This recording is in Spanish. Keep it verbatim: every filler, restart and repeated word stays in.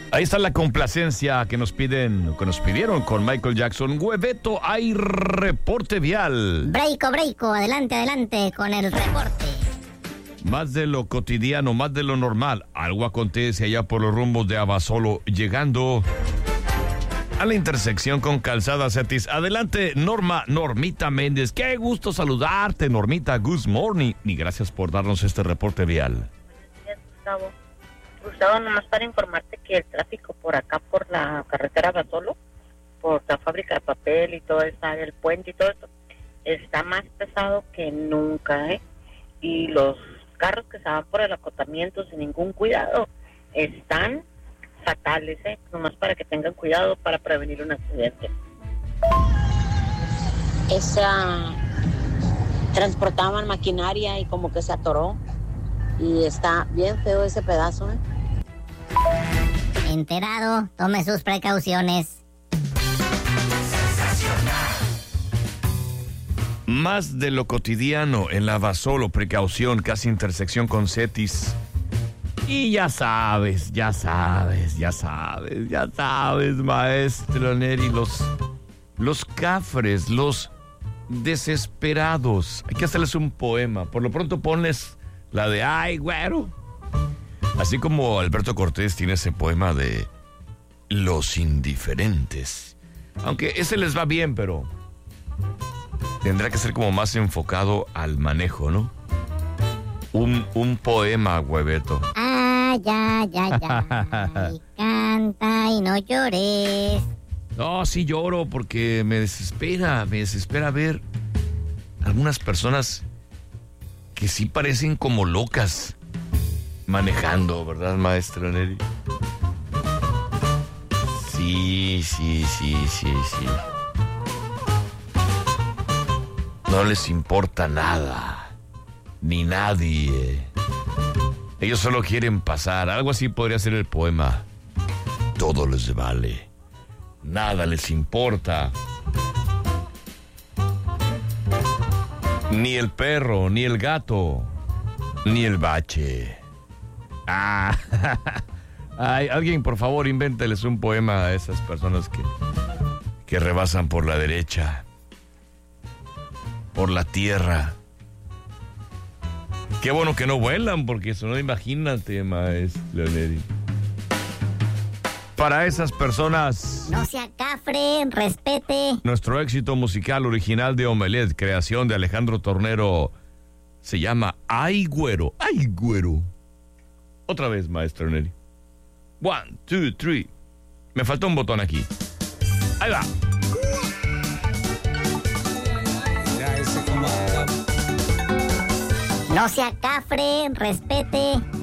Ahí está la complacencia que nos piden, que nos pidieron con Michael Jackson. Hueveto, hay reporte vial. Breiko, breiko, adelante, adelante con el reporte. Más de lo cotidiano, más de lo normal. Algo acontece allá por los rumbos de Abasolo, llegando a la intersección con Calzada Cetis. Adelante, Norma, Normita Méndez. Qué gusto saludarte, Normita. Good morning. Y gracias por darnos este reporte vial. Buenos días, Gustavo. Gustavo, nomás para informarte que el tráfico por acá, por la carretera Abasolo, por la fábrica de papel y todo esa, el puente y todo esto, está más pesado que nunca, ¿eh? Y los carros que se van por el acotamiento sin ningún cuidado están fatales, ¿eh? Nomás para que tengan cuidado para prevenir un accidente. Esa transportaban maquinaria y como que se atoró y está bien feo ese pedazo, ¿eh? Enterado, tome sus precauciones. Más de lo cotidiano en la Abasolo, precaución, casi intersección con Cetis. Y ya sabes, ya sabes, ya sabes, ya sabes, maestro Neri, los, los cafres, los desesperados. Hay que hacerles un poema. Por lo pronto ponles la de ay, güero. Así como Alberto Cortés tiene ese poema de los indiferentes. Aunque ese les va bien, pero tendrá que ser como más enfocado al manejo, ¿no? Un, un poema, hueveto. Ah, ya, ya, ya. Y canta y no llores. No, sí lloro porque me desespera, me desespera ver algunas personas que sí parecen como locas manejando, ¿verdad, maestro Neri? Sí, sí, sí, sí, sí. No les importa nada, ni nadie. Ellos solo quieren pasar. Algo así podría ser el poema. Todo les vale. Nada les importa. Ni el perro, ni el gato, ni el bache. Ah, ay, alguien, por favor, invénteles un poema a esas personas que, que rebasan por la derecha, por la tierra. Qué bueno que no vuelan, porque eso no, imagínate, maestro Neri. Para esas personas, no se acafre, respete. Nuestro éxito musical original de Omelet, creación de Alejandro Tornero, se llama Ay, güero, ay, güero. Otra vez, maestro Neri. One, two, three. Me faltó un botón aquí. Ahí va. No se acafre, respete.